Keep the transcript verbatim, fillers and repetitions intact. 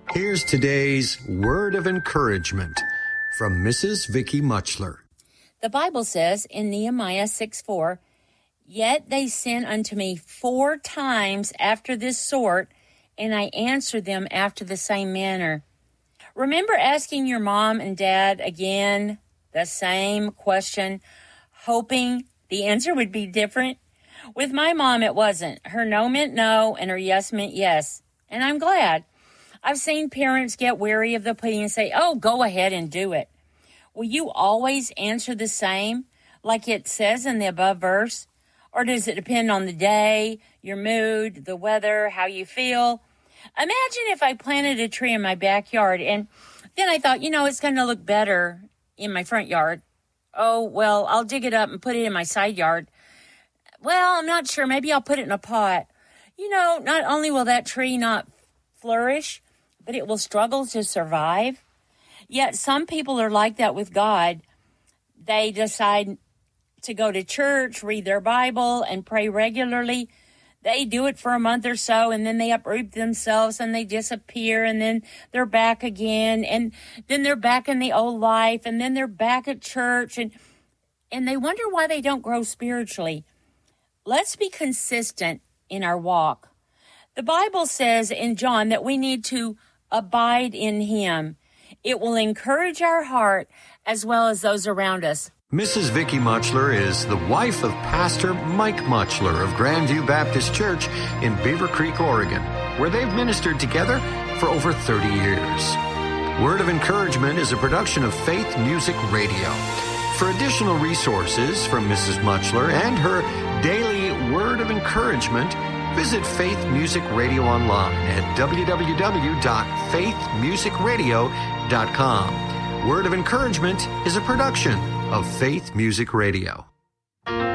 Here's today's word of encouragement from Missus Vicky Muchler. The Bible says in Nehemiah six four, "Yet they sin unto me four times after this sort, and I answer them after the same manner." Remember asking your mom and dad again the same question, hoping the answer would be different? With my mom, it wasn't. Her no meant no, and her yes meant yes. And I'm glad. I've seen parents get weary of the plea and say, "Oh, go ahead and do it." Will you always answer the same, like it says in the above verse? Or does it depend on the day, your mood, the weather, how you feel? Imagine if I planted a tree in my backyard and then I thought, you know, it's going to look better in my front yard. Oh, well, I'll dig it up and put it in my side yard. Well, I'm not sure. Maybe I'll put it in a pot. You know, not only will that tree not flourish, but it will struggle to survive. Yet some people are like that with God. They decide to go to church, read their Bible, and pray regularly. They do it for a month or so, and then they uproot themselves, and they disappear, and then they're back again, and then they're back in the old life, and then they're back at church, and and they wonder why they don't grow spiritually. Let's be consistent in our walk. The Bible says in John that we need to abide in Him. It will encourage our heart as well as those around us. Missus Vicky Muchler is the wife of Pastor Mike Muchler of Grandview Baptist Church in Beaver Creek, Oregon, where they've ministered together for over thirty years. Word of Encouragement is a production of Faith Music Radio. For additional resources from Missus Muchler and her daily Word of Encouragement, visit Faith Music Radio online at w w w dot faith music radio dot com. Word of Encouragement is a production of Faith Music Radio.